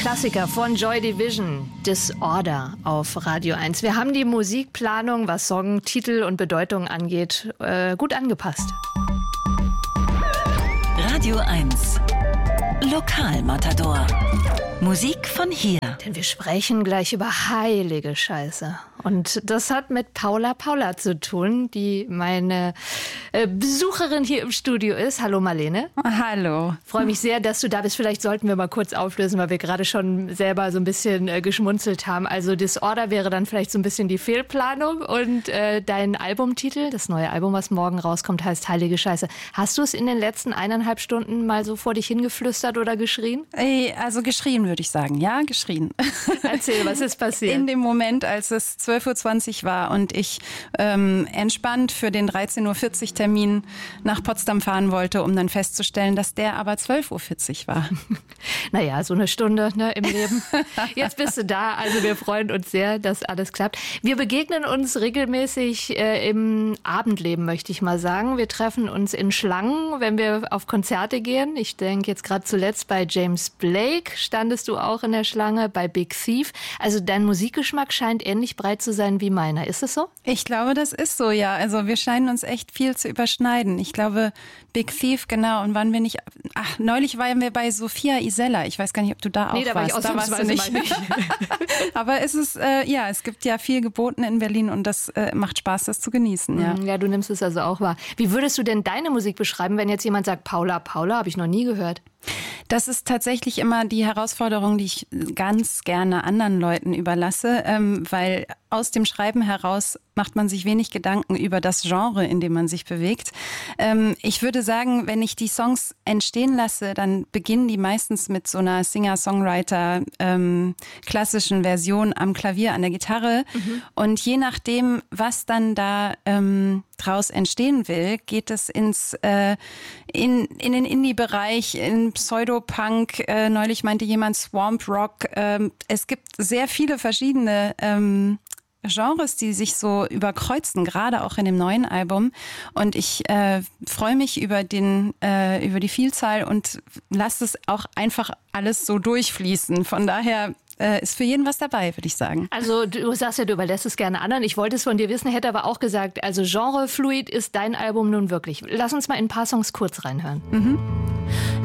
Klassiker von Joy Division, Disorder auf Radio 1. Wir haben die Musikplanung, was Song, Titel und Bedeutung angeht, gut angepasst. Radio 1 Lokalmatador. Musik von hier. Denn wir sprechen gleich über heilige Scheiße. Und das hat mit Paula zu tun, die meine Besucherin hier im Studio ist. Hallo Marlene. Hallo. Freue mich sehr, dass du da bist. Vielleicht sollten wir mal kurz auflösen, weil wir gerade schon selber so ein bisschen geschmunzelt haben. Also Disorder wäre dann vielleicht so ein bisschen die Fehlplanung. Und dein Albumtitel, das neue Album, was morgen rauskommt, heißt Heilige Scheiße. Hast du es in den letzten 1,5 Stunden mal so vor dich hingeflüstert oder geschrien? Also geschrien, würde ich sagen. Ja, geschrien. Erzähl, was ist passiert? In dem Moment, als es 12.20 Uhr war und ich entspannt für den 13.40 Uhr Termin nach Potsdam fahren wollte, um dann festzustellen, dass der aber 12.40 Uhr war. Naja, so eine Stunde, ne, im Leben. Jetzt bist du da, also wir freuen uns sehr, dass alles klappt. Wir begegnen uns regelmäßig im Abendleben, möchte ich mal sagen. Wir treffen uns in Schlangen, wenn wir auf Konzerte gehen. Ich denke jetzt gerade zuletzt bei James Blake standest du auch in der Schlange, bei Big Thief. Also dein Musikgeschmack scheint ähnlich breit zu sein wie meiner. Ist es so? Ich glaube, das ist so, ja. Also wir scheinen uns echt viel zu überschneiden. Ich glaube, Big Thief, genau. Und wann wir nicht... Ach, neulich waren wir bei Sophia Isella. Ich weiß gar nicht, ob du da auch warst. Nee, da war ich ausnahmsweise nicht. Aber es ist, es gibt ja viel geboten in Berlin und das macht Spaß, das zu genießen. Ja. Ja, du nimmst es also auch wahr. Wie würdest du denn deine Musik beschreiben, wenn jetzt jemand sagt, Paula, habe ich noch nie gehört? Das ist tatsächlich immer die Herausforderung, die ich ganz gerne anderen Leuten überlasse, weil aus dem Schreiben heraus macht man sich wenig Gedanken über das Genre, in dem man sich bewegt. Ich würde sagen, wenn ich die Songs entstehen lasse, dann beginnen die meistens mit so einer Singer-Songwriter klassischen Version am Klavier, an der Gitarre. Mhm. Und je nachdem, was dann da draus entstehen will, geht es in den Indie-Bereich, in Pseudo-Punk. Neulich meinte jemand Swamp Rock. Es gibt sehr viele verschiedene Genres, die sich so überkreuzen, gerade auch in dem neuen Album. Und ich freue mich über die Vielzahl und lasse es auch einfach alles so durchfließen. Von daher ist für jeden was dabei, würde ich sagen. Also du sagst ja, du überlässt es gerne anderen. Ich wollte es von dir wissen, hätte aber auch gesagt, also Genrefluid ist dein Album nun wirklich. Lass uns mal in ein paar Songs kurz reinhören. Mhm.